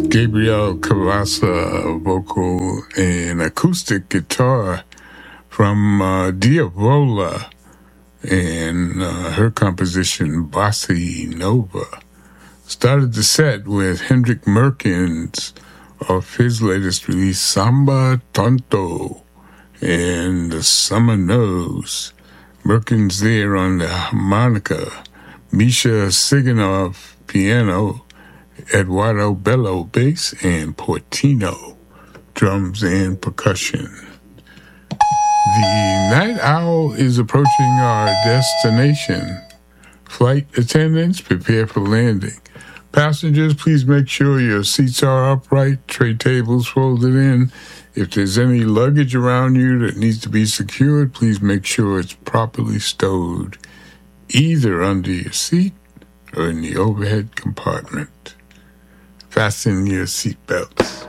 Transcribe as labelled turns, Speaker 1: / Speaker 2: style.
Speaker 1: Gabriel Cavassa, vocal and acoustic guitar from Diavola and her composition Bossa Nova. Started the set with Hendrik Merkins off his latest release Samba Tonto and The Summer Knows. Merkins there on the harmonica, Misha Siganov piano, Eduardo Bello bass, and Portino drums and percussion. The Night Owl is approaching our destination. Flight attendants, prepare for landing. Passengers, please make sure your seats are upright, tray tables folded in. If there's any luggage around you that needs to be secured, please make sure it's properly stowed, either under your seat or in the overhead compartment. Fasten your seatbelts.